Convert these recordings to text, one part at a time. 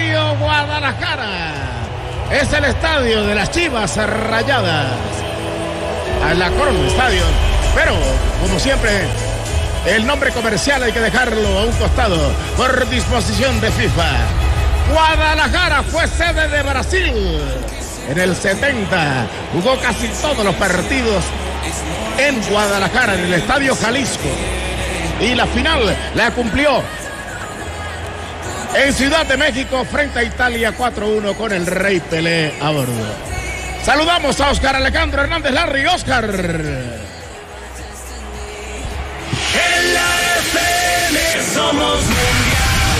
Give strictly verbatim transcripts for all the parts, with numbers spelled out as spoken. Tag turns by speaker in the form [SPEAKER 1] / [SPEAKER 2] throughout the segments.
[SPEAKER 1] estadio Guadalajara. Es el estadio de las Chivas Rayadas. A la Corona Estadio. Pero, como siempre, el nombre comercial hay que dejarlo a un costado por disposición de FIFA. Guadalajara fue sede de Brasil en el setenta. Jugó casi todos los partidos en Guadalajara, en el Estadio Jalisco. Y la final la cumplió en Ciudad de México frente a Italia cuatro uno con el Rey Pelé a bordo. Saludamos a Oscar Alejandro Hernández Larry. Oscar.
[SPEAKER 2] En la F M somos mundial.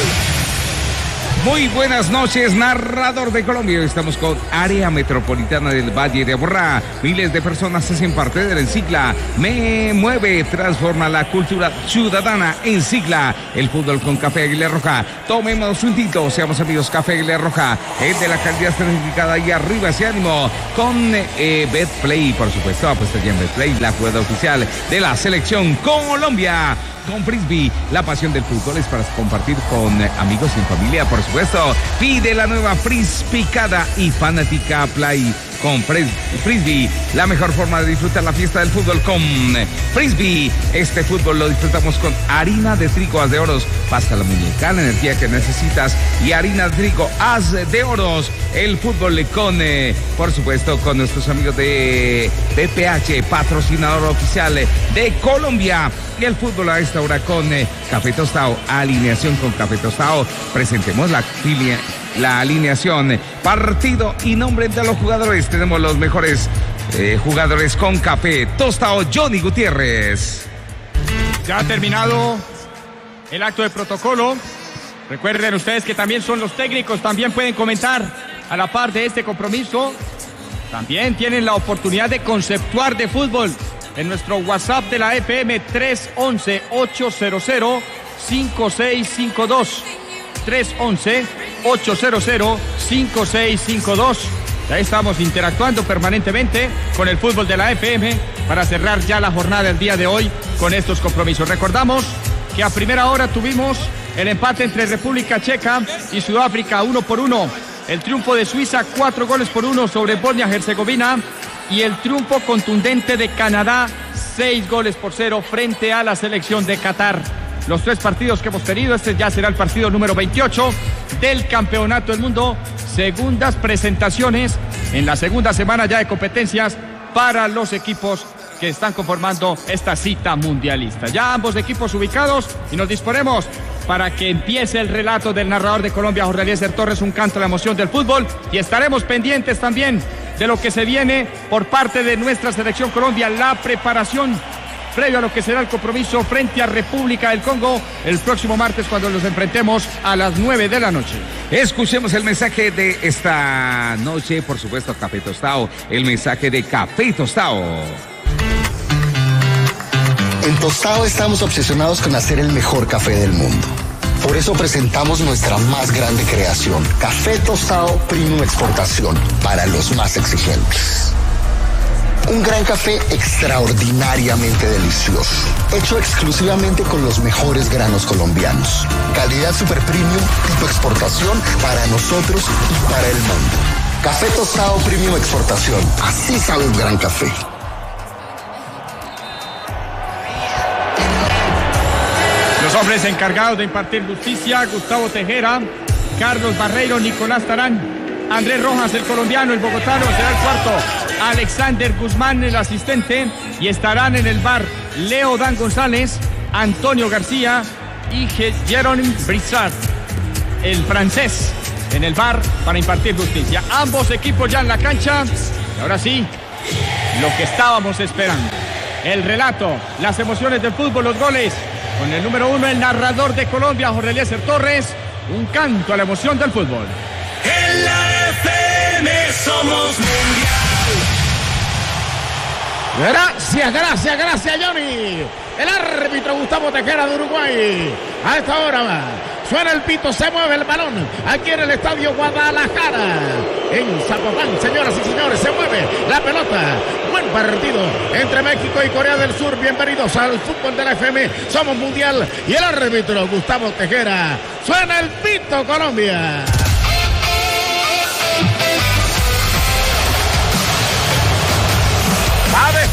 [SPEAKER 3] Muy buenas noches, narrador de Colombia. Estamos con Área Metropolitana del Valle de Aburrá. Miles de personas hacen parte de la Encicla Me Mueve, transforma la cultura ciudadana en Sigla. El fútbol con Café Águila Roja. Tomemos un tinto, seamos amigos. Café Águila Roja, es de la calidad certificada y arriba ese ánimo. Con eh, Betplay, por supuesto, apuesta ya en Betplay, la jugada oficial de la selección Colombia. Con Frisbee, la pasión del fútbol es para compartir con amigos y en familia, por supuesto. Pide la nueva Frispicada y Fanática Play. Con Frisbee, la mejor forma de disfrutar la fiesta del fútbol con Frisbee. Este fútbol lo disfrutamos con harina de trigo Haz de Oros. Pasta la muñeca, la energía que necesitas. Y harina de trigo Haz de Oros. El fútbol con, eh, por supuesto, con nuestros amigos de B P H, patrocinador oficial de Colombia. Y el fútbol a esta hora con eh, Café Tostado. Alineación con Café Tostado. Presentemos la filia. La alineación, partido y nombre de los jugadores. Tenemos los mejores eh, jugadores con Café Tostado. Johnny Gutiérrez.
[SPEAKER 4] Ya ha terminado el acto de protocolo. Recuerden ustedes que también son los técnicos, también pueden comentar a la par de este compromiso. También tienen la oportunidad de conceptuar de fútbol en nuestro WhatsApp de la F M tres once, ocho cero cero, cinco seis cinco dos. tres once, ocho cero cero, cinco seis cinco dos. Ya estamos interactuando permanentemente con el fútbol de la F M para cerrar ya la jornada del día de hoy con estos compromisos. Recordamos que a primera hora tuvimos el empate entre República Checa y Sudáfrica uno por uno. El triunfo de Suiza cuatro goles por uno sobre Bosnia-Herzegovina y el triunfo contundente de Canadá seis goles por cero frente a la selección de Qatar. Los tres partidos que hemos tenido, este ya será el partido número veintiocho del Campeonato del Mundo. Segundas presentaciones en la segunda semana ya de competencias para los equipos que están conformando esta cita mundialista. Ya ambos equipos ubicados y nos disponemos para que empiece el relato del narrador de Colombia, Jorge Eliezer Torres, un canto a la emoción del fútbol. Y estaremos pendientes también de lo que se viene por parte de nuestra selección Colombia, la preparación previo a lo que será el compromiso frente a República del Congo el próximo martes cuando nos enfrentemos a las nueve de la noche.
[SPEAKER 3] Escuchemos el mensaje de esta noche, por supuesto, Café Tostado, el mensaje de Café Tostado.
[SPEAKER 5] En Tostado estamos obsesionados con hacer el mejor café del mundo. Por eso presentamos nuestra más grande creación, Café Tostado Premium Exportación, para los más exigentes. Un gran café extraordinariamente delicioso, hecho exclusivamente con los mejores granos colombianos. Calidad super premium, tipo exportación para nosotros y para el mundo. Café Tostado Premium Exportación, así sabe un gran café.
[SPEAKER 4] Los hombres encargados de impartir justicia: Gustavo Tejera, Carlos Barreiro, Nicolás Tarán, Andrés Rojas, el colombiano, el bogotano, será el cuarto. Alexander Guzmán, el asistente, y estarán en el bar Leo Dan González, Antonio García y Jérôme Brissard, el francés, en el bar para impartir justicia. Ambos equipos ya en la cancha. Y ahora sí, lo que estábamos esperando. El relato, las emociones del fútbol, los goles. Con el número uno, el narrador de Colombia, Jorge Eliezer Torres. Un canto a la emoción del fútbol.
[SPEAKER 2] En la F M somos mundial.
[SPEAKER 1] Gracias, gracias, gracias, Johnny. El árbitro Gustavo Tejera de Uruguay. A esta hora suena el pito, se mueve el balón. Aquí en el estadio Guadalajara. En Zapopan, señoras y señores, se mueve la pelota. Buen partido entre México y Corea del Sur. Bienvenidos al fútbol de la F M. Somos mundial. Y el árbitro Gustavo Tejera. Suena el pito, Colombia.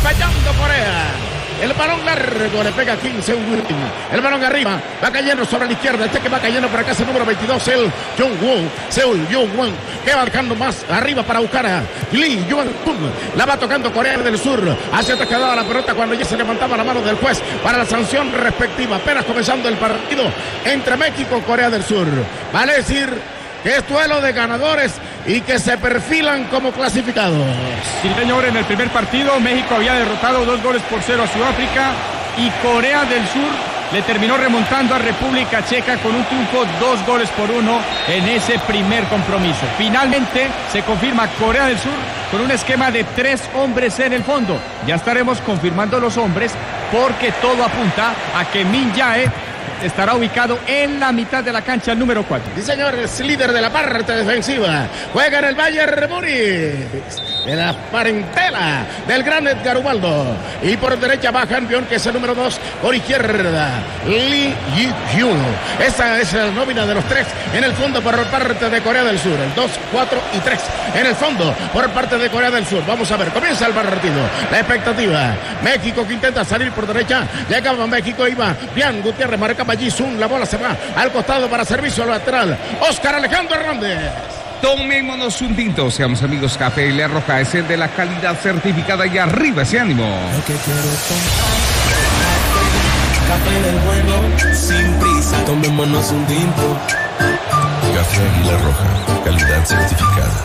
[SPEAKER 1] fallando Corea. El balón largo le pega a Kim Seung-won. El balón arriba va cayendo sobre la izquierda. Este que va cayendo por acá es el número veintidós, el Jong-won. Seul Jong-won que va dejando más arriba para buscar a Lee Jong-kun. La va tocando Corea del Sur. Hacia atrás quedaba la pelota cuando ya se levantaba la mano del juez para la sanción respectiva. Apenas comenzando el partido entre México y Corea del Sur. Vale decir que es duelo de ganadores y que se perfilan como clasificados.
[SPEAKER 4] Sí, señor, en el primer partido México había derrotado dos goles por cero a Sudáfrica y Corea del Sur le terminó remontando a República Checa con un triunfo dos goles por uno en ese primer compromiso. Finalmente se confirma Corea del Sur con un esquema de tres hombres en el fondo. Ya estaremos confirmando los hombres porque todo apunta a que Min Jae estará ubicado en la mitad de la cancha, el número cuatro.
[SPEAKER 1] Sí, señor, es líder de la parte defensiva. Juega en el Bayern Múnich, de la parentela del gran Edgar Ubaldo. Y por derecha va campeón, que es el número dos. Por izquierda, Lee Ji-hyun. Esa es la nómina de los tres en el fondo por parte de Corea del Sur. El dos, cuatro y tres en el fondo por parte de Corea del Sur. Vamos a ver, comienza el partido. La expectativa. México que intenta salir por derecha. Llegaba México, iba Bian Gutiérrez, marcaba Ji-sun. La bola se va al costado para servicio lateral. Oscar Alejandro Hernández.
[SPEAKER 3] Tomémonos un tinto, seamos amigos. Café y La Roja es el de la calidad certificada y arriba ese ánimo.
[SPEAKER 2] Lo que quiero es café del bueno, sin prisa, tomémonos un tinto. Café Águila Roja, calidad certificada.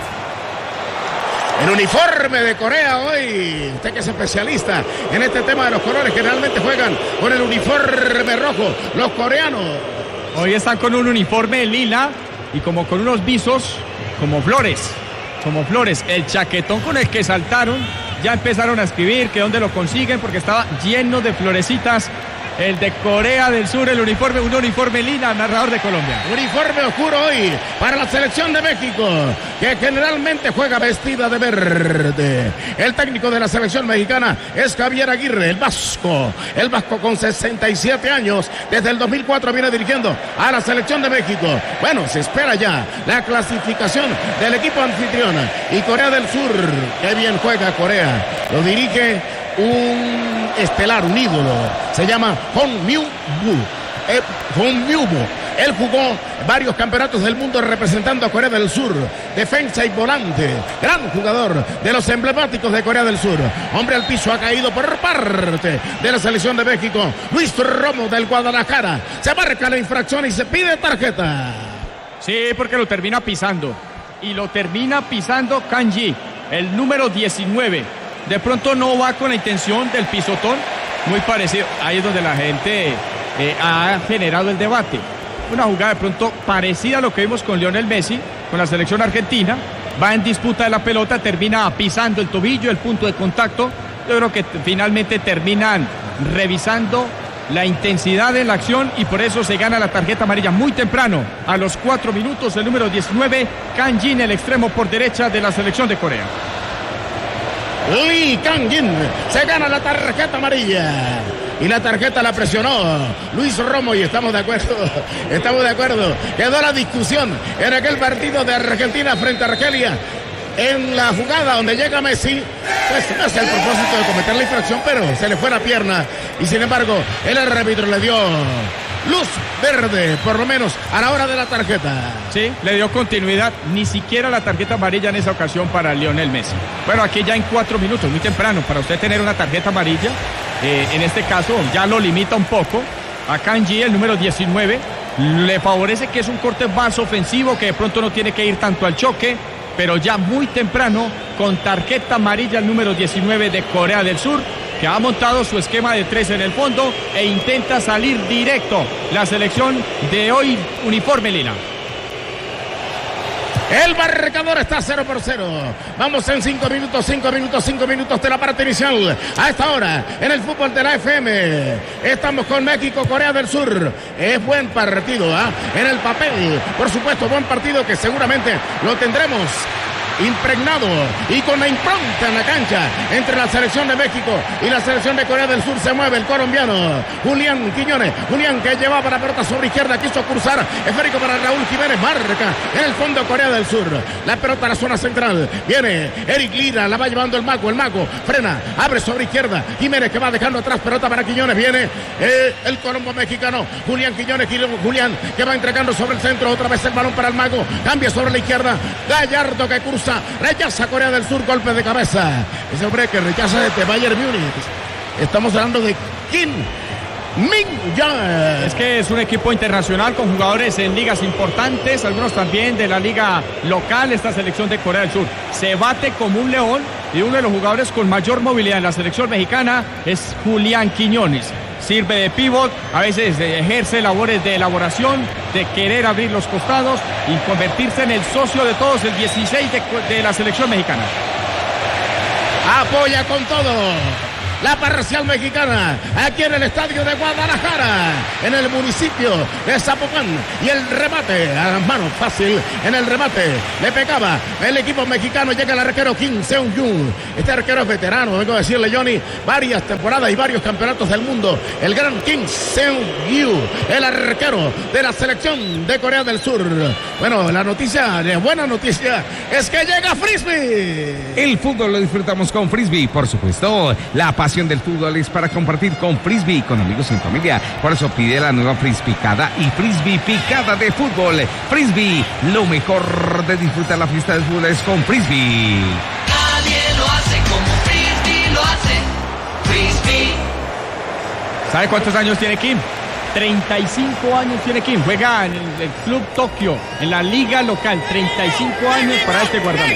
[SPEAKER 1] El uniforme de Corea hoy, usted que es especialista en este tema de los colores, generalmente juegan con el uniforme rojo, los coreanos.
[SPEAKER 4] Hoy están con un uniforme lila y como con unos visos como flores, como flores. El chaquetón con el que saltaron, ya empezaron a escribir que dónde lo consiguen porque estaba lleno de florecitas. El de Corea del Sur, el uniforme, un uniforme lila, narrador de Colombia.
[SPEAKER 1] Uniforme oscuro hoy para la selección de México, que generalmente juega vestida de verde. El técnico de la selección mexicana es Javier Aguirre, el vasco. El vasco con sesenta y siete años, desde el dos mil cuatro viene dirigiendo a la selección de México. Bueno, se espera ya la clasificación del equipo anfitrión. Y Corea del Sur, qué bien juega Corea. Lo dirige un estelar, un ídolo, se llama Hong Myu-bu. Eh, Hong Myu-bu. Él jugó varios campeonatos del mundo representando a Corea del Sur, defensa y volante, gran jugador de los emblemáticos de Corea del Sur. Hombre al piso ha caído por parte de la selección de México. Luis Romo del Guadalajara, se marca la infracción y se pide tarjeta.
[SPEAKER 4] Sí, porque lo termina pisando y lo termina pisando Kanji, el número diecinueve. De pronto no va con la intención del pisotón, muy parecido. Ahí es donde la gente eh, ha generado el debate. Una jugada de pronto parecida a lo que vimos con Lionel Messi, con la selección argentina. Va en disputa de la pelota, termina pisando el tobillo, el punto de contacto. Yo creo que finalmente terminan revisando la intensidad de la acción y por eso se gana la tarjeta amarilla muy temprano. A los cuatro minutos, el número diecinueve, Kang Jin, el extremo por derecha de la selección de Corea.
[SPEAKER 1] Lee Kang-jin se gana la tarjeta amarilla y la tarjeta la presionó Luis Romo y estamos de acuerdo, estamos de acuerdo. Quedó la discusión en aquel partido de Argentina frente a Argelia. En la jugada donde llega Messi, pues no es el propósito de cometer la infracción, pero se le fue la pierna y sin embargo el árbitro le dio luz verde, por lo menos a la hora de la tarjeta.
[SPEAKER 4] Sí, le dio continuidad, ni siquiera la tarjeta amarilla en esa ocasión para Lionel Messi. Bueno, aquí ya en cuatro minutos, muy temprano, para usted tener una tarjeta amarilla, eh, en este caso ya lo limita un poco. A Kanji, el número diecinueve, le favorece que es un corte más ofensivo, que de pronto no tiene que ir tanto al choque, pero ya muy temprano, con tarjeta amarilla el número diecinueve de Corea del Sur, que ha montado su esquema de tres en el fondo e intenta salir directo la selección de hoy uniforme lila.
[SPEAKER 1] El marcador está cero por cero. Vamos en cinco minutos, cinco minutos, cinco minutos de la parte inicial. A esta hora, en el fútbol de la F M, estamos con México, Corea del Sur. Es buen partido, ¿eh? En el papel, por supuesto, buen partido que seguramente lo tendremos impregnado y con la impronta en la cancha entre la selección de México y la selección de Corea del Sur. Se mueve el colombiano Julián Quiñones. Julián, que llevaba la pelota sobre izquierda, quiso cruzar, esférico para Raúl Jiménez, marca en el fondo Corea del Sur. La pelota a la zona central, viene Eric Lira, la va llevando el mago, el mago frena, abre sobre izquierda, Jiménez que va dejando atrás, pelota para Quiñones, viene eh, el colombo mexicano, Julián Quiñones, Julián que va entregando sobre el centro, otra vez el balón para el mago, cambia sobre la izquierda, Gallardo que cruza, rechaza Corea del Sur, golpe de cabeza, ese hombre que rechaza desde Bayern Múnich, estamos hablando de Kim Min-jae.
[SPEAKER 4] Es que es un equipo internacional con jugadores en ligas importantes, algunos también de la liga local. Esta selección de Corea del Sur se bate como un león y uno de los jugadores con mayor movilidad en la selección mexicana es Julián Quiñones. Sirve de pívot, a veces ejerce labores de elaboración, de querer abrir los costados y convertirse en el socio de todos, el dieciséis de, de la selección mexicana.
[SPEAKER 1] Apoya con todo la parcial mexicana aquí en el estadio de Guadalajara, en el municipio de Zapopan, y el remate a las manos fácil, en el remate le pegaba el equipo mexicano. Llega el arquero Kim Seung-jun. Este arquero es veterano, vengo a decirle, Johnny, varias temporadas y varios campeonatos del mundo. El gran Kim Seung-jun, el arquero de la selección de Corea del Sur. Bueno, la noticia, la buena noticia es que llega Frisbee.
[SPEAKER 3] El fútbol lo disfrutamos con Frisbee, por supuesto. La pasión del fútbol es para compartir con Frisbee, con amigos y familia. Por eso pide la nueva Frisbee picada y Frisbee picada de fútbol. Frisbee, lo mejor de disfrutar la fiesta del fútbol es con Frisbee.
[SPEAKER 6] Nadie lo hace como Frisbee lo hace. Frisbee.
[SPEAKER 4] ¿Sabe cuántos años tiene Kim? treinta y cinco años tiene Kim. Juega en el, el Club Tokio, en la liga local. treinta y cinco años para este guardameta.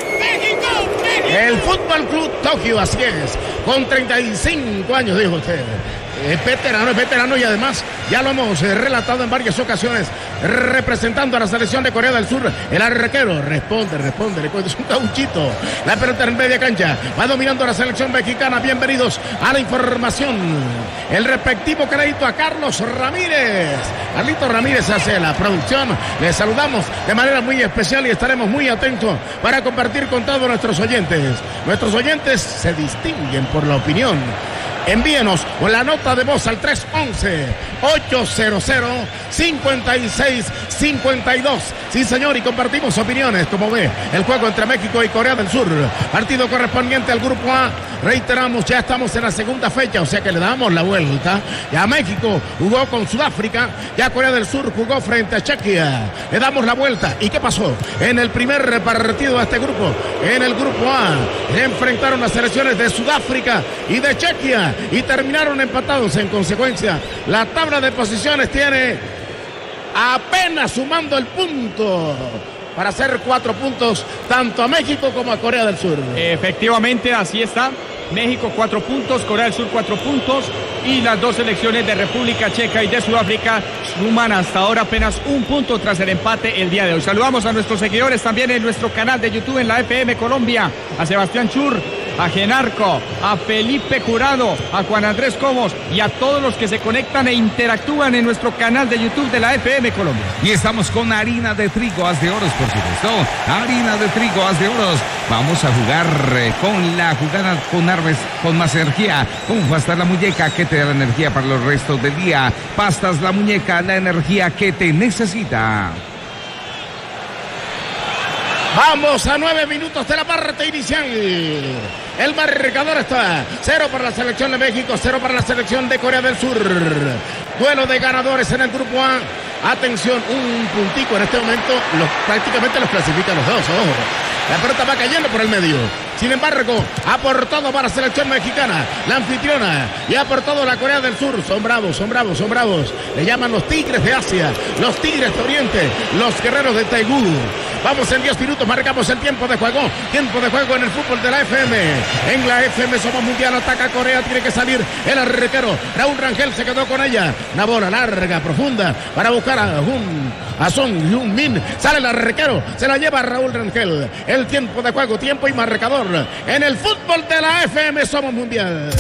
[SPEAKER 1] El Fútbol Club Tokio, así es, con treinta y cinco años, dijo usted. Es veterano, es veterano y además ya lo hemos eh, relatado en varias ocasiones, representando a la selección de Corea del Sur. El arquero responde, responde, recuerda, es un gauchito. La pelota en media cancha, va dominando la selección mexicana. Bienvenidos a la información. El respectivo crédito a Carlos Ramírez. Carlito Ramírez hace la producción. Les saludamos de manera muy especial y estaremos muy atentos para compartir con todos nuestros oyentes. Nuestros oyentes se distinguen por la opinión. Envíenos con la nota de voz al tres once, ochocientos, cincuenta y seis cincuenta y dos. Sí, señor, y compartimos opiniones, como ve, el juego entre México y Corea del Sur. Partido correspondiente al Grupo A. Reiteramos, ya estamos en la segunda fecha, o sea que le damos la vuelta. Ya México jugó con Sudáfrica, ya Corea del Sur jugó frente a Chequia. Le damos la vuelta. ¿Y qué pasó? En el primer partido de este grupo, en el Grupo A, se enfrentaron las selecciones de Sudáfrica y de Chequia y terminaron empatados. En consecuencia, la tabla de posiciones tiene apenas sumando el punto para hacer cuatro puntos tanto a México como a Corea del Sur.
[SPEAKER 4] Efectivamente, así está. México cuatro puntos, Corea del Sur cuatro puntos y las dos selecciones de República Checa y de Sudáfrica suman hasta ahora apenas un punto tras el empate el día de hoy. Saludamos a nuestros seguidores también en nuestro canal de YouTube en la F M Colombia, a Sebastián Chur, a Genarco, a Felipe Curado, a Juan Andrés Comos y a todos los que se conectan e interactúan en nuestro canal de YouTube de la F M Colombia.
[SPEAKER 3] Y estamos con harina de trigo, haz de oros, por supuesto. Harina de trigo, haz de oros. Vamos a jugar eh, con la jugada con Armes, con más energía. Con Pastas La Muñeca, que te da la energía para los restos del día. Pastas La Muñeca, la energía que te necesita.
[SPEAKER 1] Vamos a nueve minutos de la parte inicial. El marcador está cero para la selección de México, cero para la selección de Corea del Sur. Duelo de ganadores en el Grupo A. Atención, un puntico en este momento, los, prácticamente los clasifican los dos. Ojo. La pelota va cayendo por el medio. Sin embargo, ha aportado para la selección mexicana, la anfitriona, y ha aportado la Corea del Sur. Son bravos, son bravos, son bravos. Le llaman los Tigres de Asia, los Tigres de Oriente, los Guerreros de Taegú. Vamos en diez minutos, marcamos el tiempo de juego. Tiempo de juego en el fútbol de la F M. En la F M somos mundial, ataca Corea, tiene que salir el arquero. Raúl Rangel se quedó con ella. Una bola larga, profunda, para buscar a un a Son Heung-min. Sale el arquero, se la lleva Raúl Rangel. El tiempo de juego, tiempo y marcador. En el fútbol de la F M somos mundial.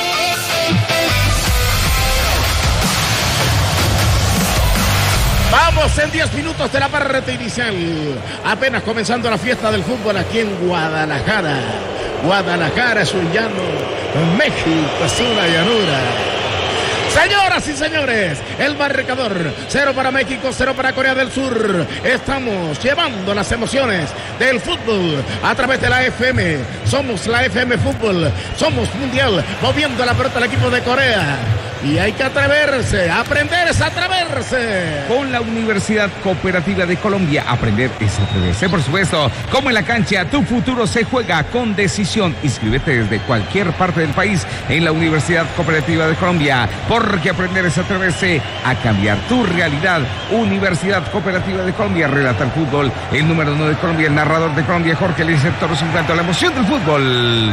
[SPEAKER 1] Vamos Estamos en diez minutos de la parte inicial. Apenas comenzando la fiesta del fútbol aquí en Guadalajara. Guadalajara es un llano, México es una llanura. Señoras y señores, el marcador, cero para México, cero para Corea del Sur. Estamos llevando las emociones del fútbol a través de la F M. Somos la F M Fútbol, somos mundial, moviendo la pelota al equipo de Corea. Y hay que atreverse, aprender es atreverse.
[SPEAKER 3] Con la Universidad Cooperativa de Colombia, aprender es atreverse. Por supuesto, como en la cancha, tu futuro se juega con decisión. Inscríbete desde cualquier parte del país en la Universidad Cooperativa de Colombia, porque aprender es atreverse a cambiar tu realidad. Universidad Cooperativa de Colombia, relata el fútbol. El número uno de Colombia, el narrador de Colombia, Jorge Eliezer Torres, en cuanto a la emoción del fútbol.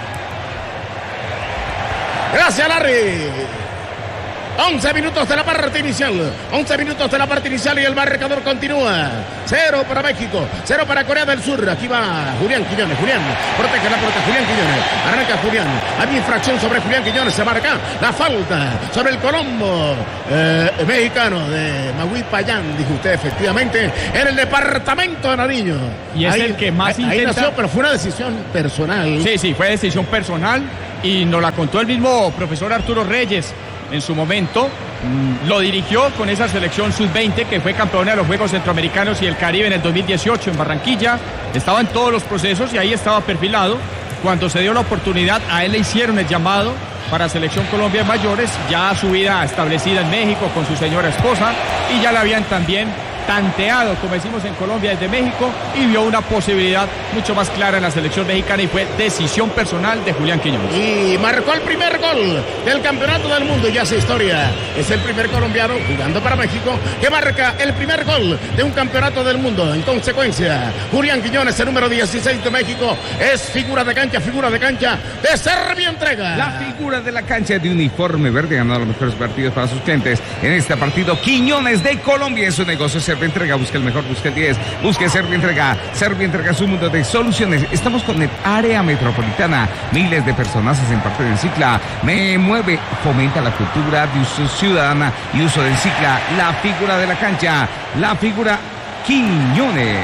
[SPEAKER 1] Gracias, Larry. once minutos de la parte inicial, once minutos de la parte inicial y el marcador continúa. Cero para México, cero para Corea del Sur. Aquí va Julián Quiñones, Julián, protege la pelota, Julián Quiñones, arranca Julián. Hay infracción sobre Julián Quiñones, se marca la falta sobre el Colombo eh, mexicano de Magui Payán, dijo usted efectivamente, en el departamento de Nariño.
[SPEAKER 4] Y es
[SPEAKER 1] ahí,
[SPEAKER 4] el que más
[SPEAKER 1] ahí,
[SPEAKER 4] intenta.
[SPEAKER 1] ahí nació, pero fue una decisión personal.
[SPEAKER 4] Sí, sí, fue decisión personal y nos la contó el mismo profesor Arturo Reyes. En su momento mmm, lo dirigió con esa selección sub veinte que fue campeona de los Juegos Centroamericanos y el Caribe en el dos mil dieciocho en Barranquilla. Estaba en todos los procesos y ahí estaba perfilado. Cuando se dio la oportunidad, a él le hicieron el llamado para Selección Colombia de Mayores, ya su vida establecida en México con su señora esposa, y ya la habían también tanteado, como decimos en Colombia, desde México, y vio una posibilidad mucho más clara en la selección mexicana y fue decisión personal de Julián Quiñones.
[SPEAKER 1] Y marcó el primer gol del campeonato del mundo y hace historia. Es el primer colombiano jugando para México que marca el primer gol de un campeonato del mundo. En consecuencia, Julián Quiñones, el número dieciséis de México, es figura de cancha, figura de cancha de Serbia Entrega.
[SPEAKER 3] La figura de la cancha de uniforme verde ganó los mejores partidos para sus clientes. En este partido, Quiñones de Colombia, en su negocio Serbia Entrega, busca el mejor, busca el diez, busque Serbia Entrega. Serbia Entrega, su mundo de soluciones. Estamos con el área metropolitana. Miles de personas hacen parte del Cicla. Me mueve, fomenta la cultura de uso ciudadana y uso del Cicla. La figura de la cancha, la figura Quiñones.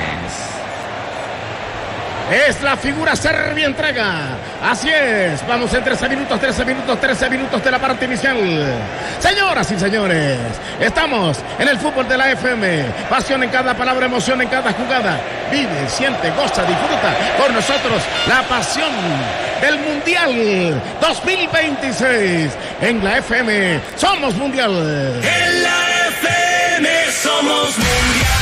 [SPEAKER 1] Es la figura Serbia Entrega. Así es. Vamos en trece minutos, trece minutos, trece minutos de la parte inicial. Señoras y señores, estamos en el fútbol de la F M. Pasión en cada palabra, emoción en cada jugada. Vive, siente, goza, disfruta con nosotros la pasión del Mundial dos mil veintiséis. En la F M somos mundial.
[SPEAKER 2] En la F M somos mundial.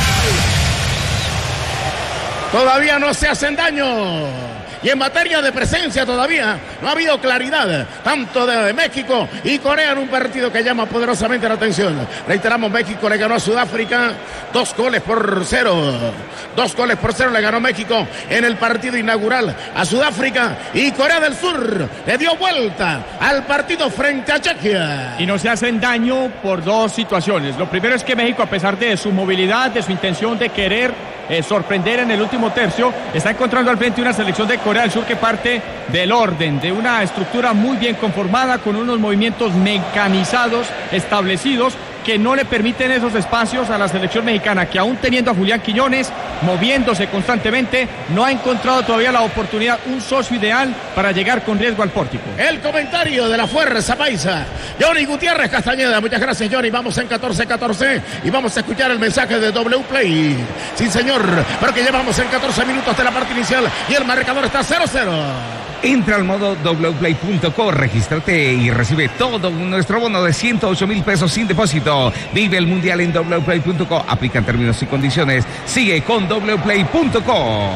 [SPEAKER 1] Todavía no se hacen daño. Y en materia de presencia todavía no ha habido claridad, tanto de México y Corea, en un partido que llama poderosamente la atención. Reiteramos, México le ganó a Sudáfrica dos goles por cero. Dos goles por cero le ganó México en el partido inaugural a Sudáfrica, y Corea del Sur le dio vuelta al partido frente a Chequia.
[SPEAKER 4] Y no se hacen daño por dos situaciones. Lo primero es que México, a pesar de su movilidad, de su intención de querer eh, sorprender en el último tercio, está encontrando al frente una selección de Corea del Sur que parte del orden, de una estructura muy bien conformada, con unos movimientos mecanizados, establecidos, que no le permiten esos espacios a la selección mexicana, que aún teniendo a Julián Quiñones, moviéndose constantemente, no ha encontrado todavía la oportunidad, un socio ideal para llegar con riesgo al pórtico.
[SPEAKER 1] El comentario de la fuerza paisa, Johnny Gutiérrez Castañeda. Muchas gracias, Johnny. Vamos en catorce catorce y vamos a escuchar el mensaje de W Play. Sí, señor, porque llevamos en catorce minutos de la parte inicial y el marcador está cero cero.
[SPEAKER 3] Entra al modo w play punto co, regístrate y recibe todo nuestro bono de ciento ocho mil pesos sin depósito. Vive el mundial en w play punto co. Aplican términos y condiciones. Sigue con w play punto co.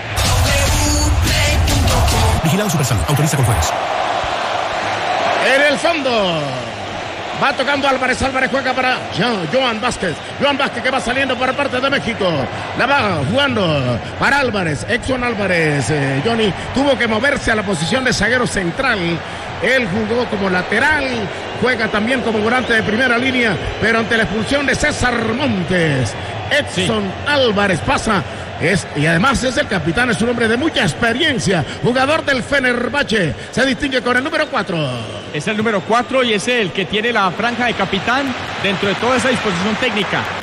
[SPEAKER 2] Vigilado Supersalud. Autoriza con juegos.
[SPEAKER 1] En el fondo va tocando Álvarez. Álvarez juega para Johan Vázquez. Johan Vázquez que va saliendo por parte de México. La va jugando para Álvarez. Exxon Álvarez, eh, Johnny, tuvo que moverse a la posición de zaguero central. Él jugó como lateral, juega también como volante de primera línea, pero ante la expulsión de César Montes, Exxon sí. Álvarez pasa. Es, y además es el capitán, es un hombre de mucha experiencia, jugador del Fenerbahce, se distingue con el número cuatro.
[SPEAKER 4] Es el número cuatro y es el que tiene la franja de capitán dentro de toda esa disposición técnica.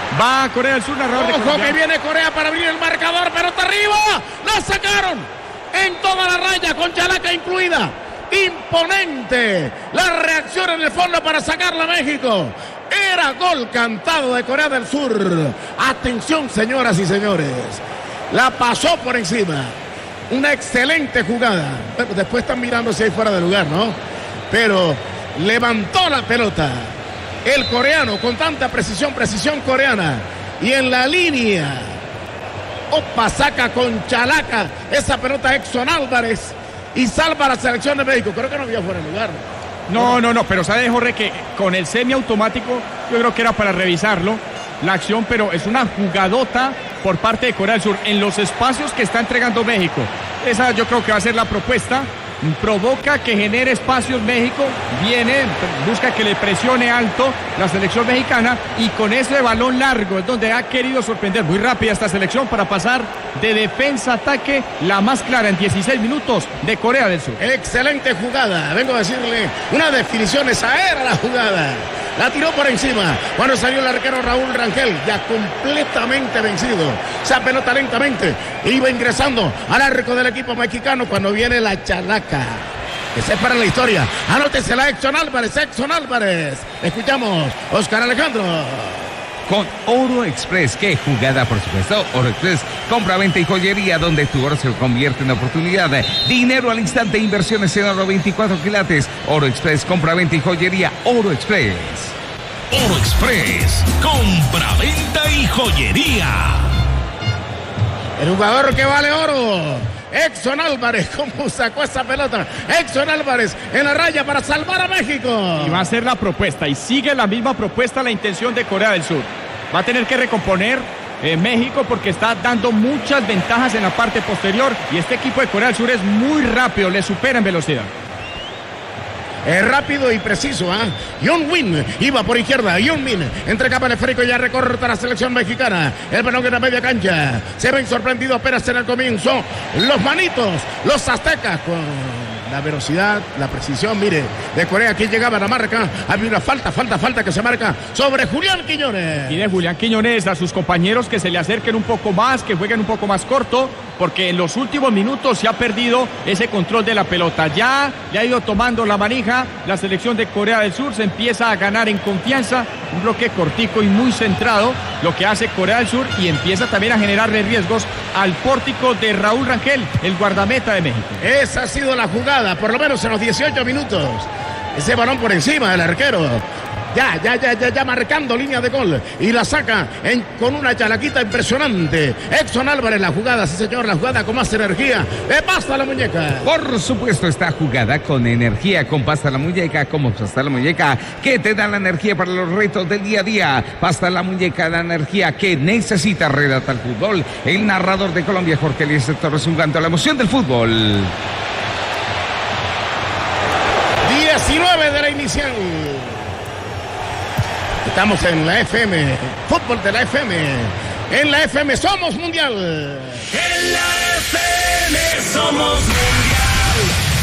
[SPEAKER 4] Va Corea del Sur, narrador de
[SPEAKER 1] Ojo
[SPEAKER 4] Colombia.
[SPEAKER 1] que viene Corea para abrir el marcador, pelota arriba. La sacaron en toda la raya, con Chalaca incluida. Imponente la reacción en el fondo para sacarla a México. Era gol cantado de Corea del Sur. Atención, señoras y señores. La pasó por encima. Una excelente jugada. Bueno, después están mirando si hay fuera de lugar, ¿no? Pero levantó la pelota el coreano con tanta precisión, precisión coreana. Y en la línea, opa, saca con Chalaca esa pelota Exxon Álvarez y salva a la selección de México. Creo que no había fuera de lugar.
[SPEAKER 4] No, no, no, pero sabe, Jorge, que con el semiautomático yo creo que era para revisarlo la acción, pero es una jugadota por parte de Corea del Sur en los espacios que está entregando México. Esa yo creo que va a ser la propuesta. Provoca que genere espacios México, viene, busca que le presione alto la selección mexicana y con ese balón largo es donde ha querido sorprender muy rápida esta selección para pasar de defensa a ataque, la más clara en dieciséis minutos de Corea del Sur.
[SPEAKER 1] Excelente jugada, vengo a decirle una definición, esa era la jugada. La tiró por encima cuando salió el arquero Raúl Rangel, ya completamente vencido. Esa pelota lentamente iba ingresando al arco del equipo mexicano cuando viene la Chalaca. Que se para la historia. Anótesela, Exxon Álvarez, Exxon Álvarez. Escuchamos, Oscar Alejandro.
[SPEAKER 3] Con Oro Express, qué jugada, por supuesto. Oro Express, compra, venta y joyería, donde tu oro se convierte en oportunidad. Dinero al instante, inversiones en oro veinticuatro quilates. Oro Express, compra, venta y joyería. Oro Express.
[SPEAKER 7] Oro Express, compra, venta y joyería.
[SPEAKER 1] El jugador que vale oro, Exxon Álvarez. ¿Cómo sacó esa pelota? Exxon Álvarez en la raya para salvar a México.
[SPEAKER 4] Y va a ser la propuesta, y sigue la misma propuesta, la intención de Corea del Sur. Va a tener que recomponer eh, México porque está dando muchas ventajas en la parte posterior y este equipo de Corea del Sur es muy rápido, le supera en velocidad.
[SPEAKER 1] Es rápido y preciso, ¿ah? ¿eh? Yoon Win iba por izquierda. Yoon Min entre capa esférico y ya recorta la selección mexicana. El balón en la media cancha. Se ven sorprendidos apenas en el comienzo. Los manitos, los aztecas con la velocidad, la precisión, mire, de Corea. Aquí llegaba la marca. Había una falta, falta, falta que se marca sobre Julián Quiñones.
[SPEAKER 4] Y de Julián Quiñones a sus compañeros que se le acerquen un poco más, que jueguen un poco más corto, porque en los últimos minutos se ha perdido ese control de la pelota. Ya le ha ido tomando la manija la selección de Corea del Sur, se empieza a ganar en confianza, un bloque cortico y muy centrado, lo que hace Corea del Sur, y empieza también a generarle riesgos al pórtico de Raúl Rangel, el guardameta de México.
[SPEAKER 1] Esa ha sido la jugada, por lo menos en los dieciocho minutos. Ese balón por encima del arquero. Ya, ya, ya, ya, ya marcando línea de gol. Y la saca en, con una chalaquita impresionante. Exxon Álvarez, la jugada, sí señor, la jugada con más energía. Le pasta la muñeca.
[SPEAKER 3] Por supuesto, esta jugada con energía, con pasta la muñeca, como pasta la muñeca, que te da la energía para los retos del día a día. Pasta la muñeca, la energía que necesita redactar el fútbol. El narrador de Colombia, Jorge Eliezer Torres, un canto a la emoción del fútbol.
[SPEAKER 1] diecinueve de la inicial. Estamos en la F M, fútbol de la F M. En la F M somos mundial.
[SPEAKER 7] En la F M somos mundial.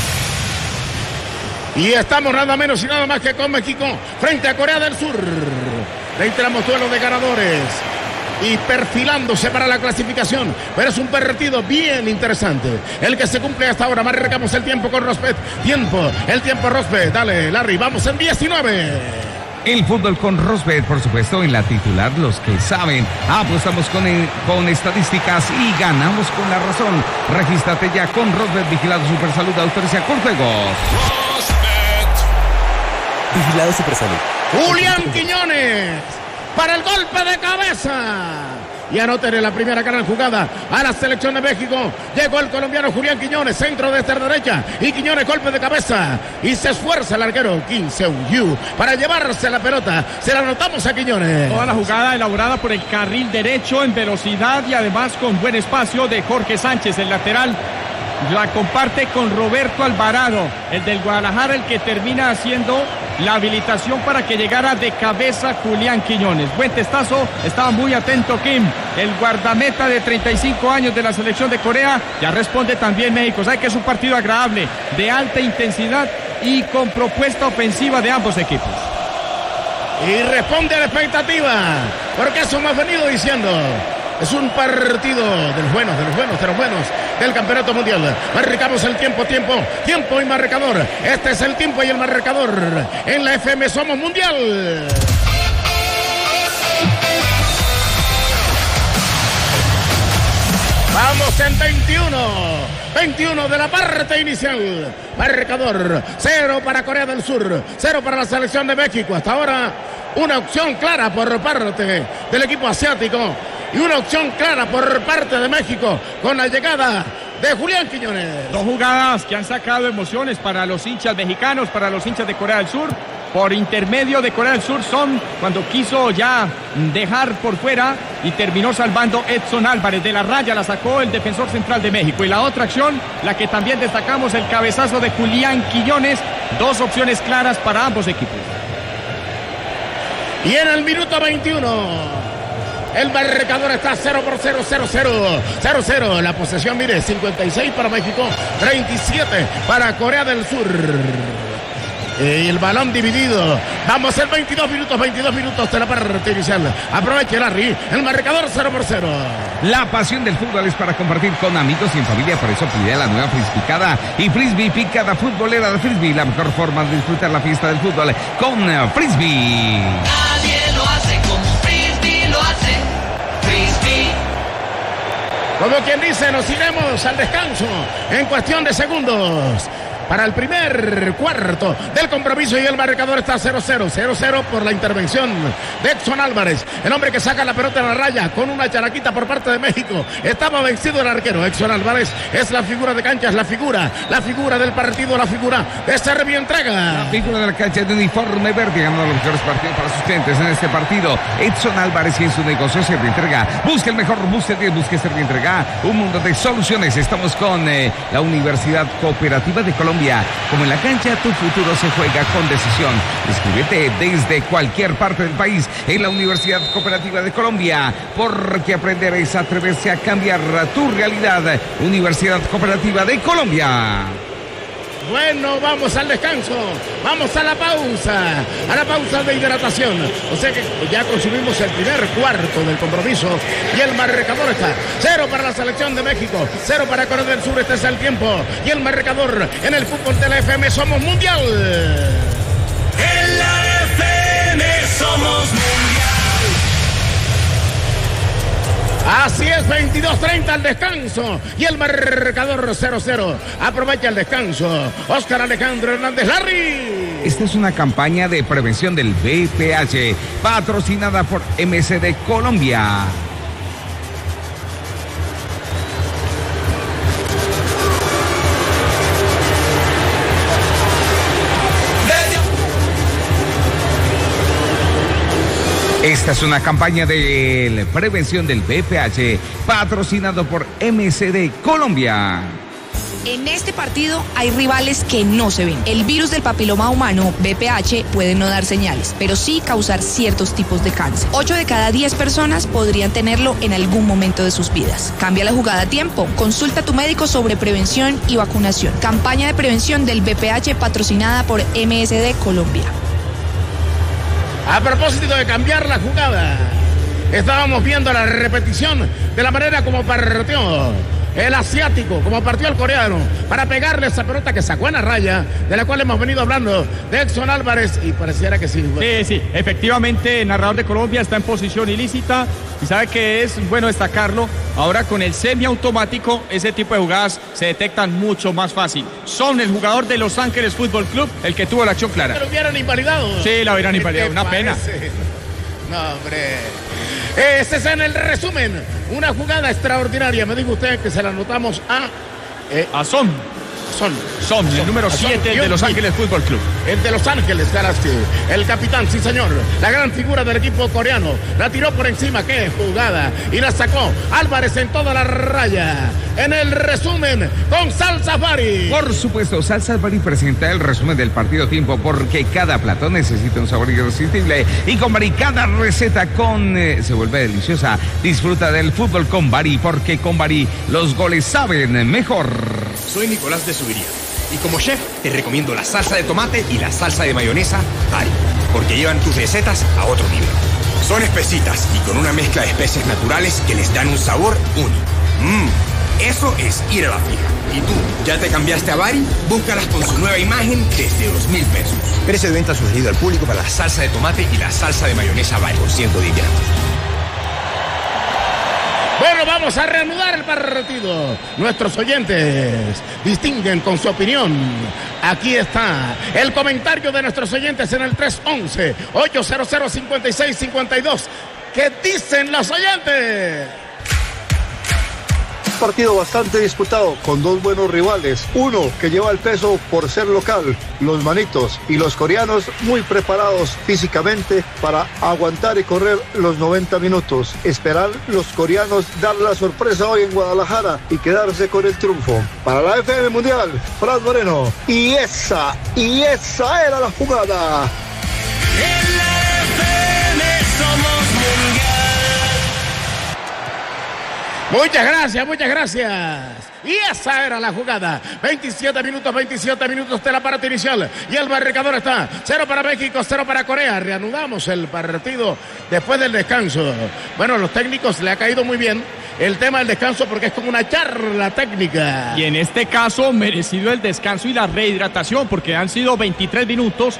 [SPEAKER 1] Y estamos nada menos y nada más que con México frente a Corea del Sur. Reiteramos duelo de ganadores y perfilándose para la clasificación, pero es un partido bien interesante el que se cumple hasta ahora. Marcamos el tiempo con Rosbet. Tiempo, el tiempo Rosbet. Dale, Larry, vamos en diecinueve.
[SPEAKER 3] El fútbol con Rosbet, por supuesto, en la titular, los que saben. Apostamos con, con estadísticas y ganamos con la razón. Regístrate ya con Rosbet, vigilado Supersalud, autoriza con juegos.
[SPEAKER 7] Rosbet.
[SPEAKER 8] Vigilado Supersalud.
[SPEAKER 1] Julián Quiñones para el golpe de cabeza. Y anoten en la primera gran jugada a la selección de México. Llegó el colombiano Julián Quiñones, centro de esta derecha. Y Quiñones golpe de cabeza. Y se esfuerza el arquero Kim Seung-yu para llevarse la pelota. Se la anotamos a Quiñones.
[SPEAKER 4] Toda la jugada elaborada por el carril derecho en velocidad y además con buen espacio de Jorge Sánchez, el lateral. La comparte con Roberto Alvarado, el del Guadalajara, el que termina haciendo la habilitación para que llegara de cabeza Julián Quiñones. Buen testazo, estaba muy atento Kim, el guardameta de treinta y cinco años de la selección de Corea. Ya responde también México. Sabe que es un partido agradable, de alta intensidad y con propuesta ofensiva de ambos equipos.
[SPEAKER 1] Y responde a la expectativa. porque eso hemos venido diciendo. Es un partido de los buenos, de los buenos, de los buenos del campeonato mundial. Marcamos el tiempo, tiempo, tiempo y marcador. Este es el tiempo y el marcador. En la F M Somos Mundial. Vamos en veintiuno. veintiuno de la parte inicial. Marcador. Cero para Corea del Sur. Cero para la selección de México. Hasta ahora una opción clara por parte del equipo asiático. Y una opción clara por parte de México con la llegada de Julián Quiñones.
[SPEAKER 4] Dos jugadas que han sacado emociones para los hinchas mexicanos, para los hinchas de Corea del Sur. Por intermedio de Corea del Sur son cuando quiso ya dejar por fuera y terminó salvando Edson Álvarez. De la raya la sacó el defensor central de México. Y la otra acción, la que también destacamos, el cabezazo de Julián Quiñones. Dos opciones claras para ambos equipos.
[SPEAKER 1] Y en el minuto veintiuno... el marcador está cero por cero, cero, cero, cero, cero. La posesión, mire, cincuenta y seis para México, treinta y siete para Corea del Sur. Y el balón dividido. Vamos en veintidós minutos, veintidós minutos de la parte inicial. Aproveche Larry, el marcador cero por cero.
[SPEAKER 3] La pasión del fútbol es para compartir con amigos y en familia. Por eso pide la nueva Frisbicada y Frisbee Picada Futbolera de Frisbee. La mejor forma de disfrutar la fiesta del fútbol con Frisbee.
[SPEAKER 6] Nadie lo hace como Frisbee lo hace. Frisbee.
[SPEAKER 1] Como quien dice, nos iremos al descanso en cuestión de segundos. Para el primer cuarto del compromiso y el marcador está cero cero, cero cero por la intervención de Edson Álvarez, el hombre que saca la pelota en la raya con una charaquita por parte de México. Estaba vencido el arquero. Edson Álvarez es la figura de cancha, es la figura, la figura del partido, la figura de Serbia entrega.
[SPEAKER 3] La figura de la cancha de uniforme verde, ganando los mejores partidos para sus clientes en este partido. Edson Álvarez y en su negocio Serbia entrega. Busca el mejor, busca el bien, busca Serbia entrega. Un mundo de soluciones. Estamos con eh, la Universidad Cooperativa de Colombia. Como en la cancha, tu futuro se juega con decisión. Inscríbete desde cualquier parte del país en la Universidad Cooperativa de Colombia, porque aprender es atreverse a cambiar tu realidad. Universidad Cooperativa de Colombia.
[SPEAKER 1] Bueno, vamos al descanso, vamos a la pausa, a la pausa de hidratación. O sea que ya consumimos el primer cuarto del compromiso y el marcador está cero para la selección de México, cero para Corea del Sur. Este es el tiempo y el marcador en el fútbol de la F M Somos Mundial.
[SPEAKER 7] En la F M Somos Mundial.
[SPEAKER 1] Así es, veintidós treinta al descanso y el marcador cero cero. Aprovecha el descanso. Oscar Alejandro Hernández Larry.
[SPEAKER 3] Esta es una campaña de prevención del V I H I, patrocinada por M S D Colombia. Esta es una campaña de prevención del V I H I, patrocinado por M S D Colombia.
[SPEAKER 9] En este partido hay rivales que no se ven. El virus del papiloma humano, V P H, puede no dar señales, pero sí causar ciertos tipos de cáncer. ocho de cada diez personas podrían tenerlo en algún momento de sus vidas. Cambia la jugada a tiempo. Consulta a tu médico sobre prevención y vacunación. Campaña de prevención del V P H patrocinada por M S D Colombia.
[SPEAKER 1] A propósito de cambiar la jugada, estábamos viendo la repetición de la manera como partió el asiático, como partió el coreano, para pegarle esa pelota que sacó en la raya, de la cual hemos venido hablando, de Edson Álvarez, y pareciera que sí.
[SPEAKER 4] Sí, sí, efectivamente, el narrador de Colombia está en posición ilícita, y sabe que es bueno destacarlo. Ahora con el semiautomático, ese tipo de jugadas se detectan mucho más fácil. Son el jugador de Los Ángeles Fútbol Club el que tuvo la acción clara.
[SPEAKER 1] ¿Pero hubieran invalidado?
[SPEAKER 4] Sí, la hubieran invalidado, una pena.
[SPEAKER 1] No, hombre. Ese es en el resumen. Una jugada extraordinaria. Me dijo usted que se la anotamos a...
[SPEAKER 4] Eh, a Son.
[SPEAKER 1] Son.
[SPEAKER 4] Son, el número siete de Los Ángeles Fútbol Club.
[SPEAKER 1] El de Los Ángeles Galaxy. El capitán, sí señor. La gran figura del equipo coreano. La tiró por encima. ¡Qué jugada! Y la sacó Álvarez en toda la raya. En el resumen con Sal Safari.
[SPEAKER 3] Por supuesto, Sal Safari presenta el resumen del partido tiempo, porque cada plato necesita un sabor irresistible. Y con Bari, cada receta con eh, se vuelve deliciosa. Disfruta del fútbol con Bari, porque con Bari los goles saben mejor.
[SPEAKER 10] Soy Nicolás de Subiría y como chef te recomiendo la salsa de tomate y la salsa de mayonesa Bari, porque llevan tus recetas a otro nivel. Son espesitas y con una mezcla de especias naturales que les dan un sabor único. Mmm, eso es ir a la fija. ¿Y tú, ya te cambiaste a Bari? Búscalas con su nueva imagen desde dos mil pesos. Precio de venta sugerido al público para la salsa de tomate y la salsa de mayonesa Bari por ciento diez gramos.
[SPEAKER 1] Bueno, vamos a reanudar el partido. Nuestros oyentes distinguen con su opinión. Aquí está el comentario de nuestros oyentes en el tres once, ochocientos, cincuenta y seis cincuenta y dos. ¿Qué dicen los oyentes?
[SPEAKER 11] Partido bastante disputado con dos buenos rivales, uno que lleva el peso por ser local, los manitos, y los coreanos muy preparados físicamente para aguantar y correr los noventa minutos. Esperar los coreanos dar la sorpresa hoy en Guadalajara y quedarse con el triunfo. Para la F M Mundial, Fran Moreno, y esa, y esa era la jugada.
[SPEAKER 7] En la F M somos mundial.
[SPEAKER 1] Muchas gracias, muchas gracias. Y esa era la jugada. veintisiete minutos, veintisiete minutos de la parte inicial. Y el marcador está cero para México, cero para Corea. Reanudamos el partido después del descanso. Bueno, a los técnicos le ha caído muy bien el tema del descanso porque es como una charla técnica.
[SPEAKER 4] Y en este caso, merecido el descanso y la rehidratación porque han sido veintitrés minutos